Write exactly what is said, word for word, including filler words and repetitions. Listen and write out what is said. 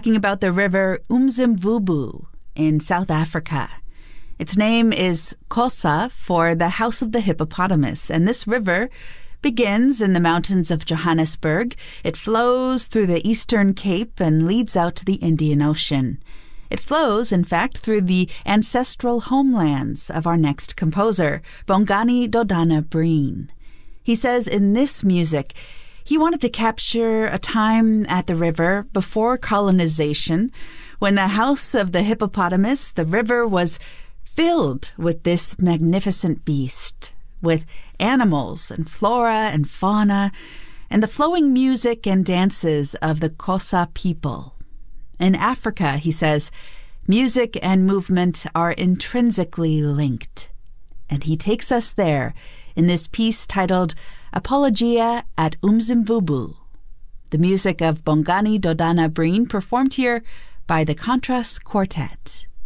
talking about the river Umzimvubu in South Africa. Its name is Xhosa for the House of the Hippopotamus, and this river begins in the mountains of Johannesburg. It flows through the Eastern Cape and leads out to the Indian Ocean. It flows, in fact, through the ancestral homelands of our next composer, Bongani Dodana Breen. He says in this music, he wanted to capture a time at the river before colonization, when the House of the Hippopotamus, the river, was filled with this magnificent beast, with animals and flora and fauna, and the flowing music and dances of the Xhosa people. In Africa, he says, music and movement are intrinsically linked. And he takes us there in this piece titled Apologia at Umzimvubu, the music of Bongani Dodana Breen, performed here by the Contras Quartet.